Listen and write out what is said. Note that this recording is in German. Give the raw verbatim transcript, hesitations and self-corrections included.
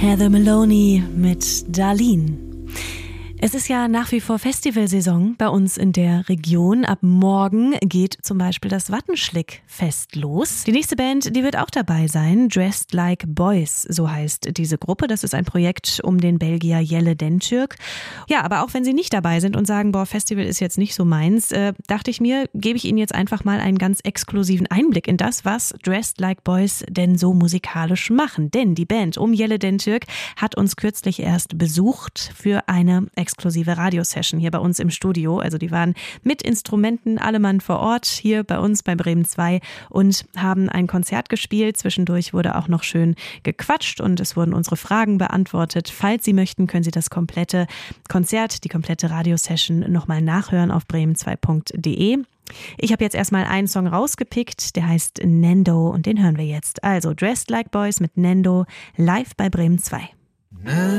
Heather Maloney mit Darlene. Es ist ja nach wie vor Festivalsaison bei uns in der Region. Ab morgen geht zum Beispiel das Wattenschlick-Fest los. Die nächste Band, die wird auch dabei sein. Dressed Like Boys, so heißt diese Gruppe. Das ist ein Projekt um den Belgier Jelle Dentürk. Ja, aber auch wenn sie nicht dabei sind und sagen, boah, Festival ist jetzt nicht so meins, äh, dachte ich mir, gebe ich Ihnen jetzt einfach mal einen ganz exklusiven Einblick in das, was Dressed Like Boys denn so musikalisch machen. Denn die Band um Jelle Dentürk hat uns kürzlich erst besucht für eine exklusive Radiosession hier bei uns im Studio. Also die waren mit Instrumenten, alle Mann vor Ort, hier bei uns bei Bremen zwei und haben ein Konzert gespielt. Zwischendurch wurde auch noch schön gequatscht und es wurden unsere Fragen beantwortet. Falls Sie möchten, können Sie das komplette Konzert, die komplette Radiosession nochmal nachhören auf bremen zwei punkt de. Ich habe jetzt erstmal einen Song rausgepickt, der heißt Nendo und den hören wir jetzt. Also Dressed Like Boys mit Nendo live bei Bremen zwei.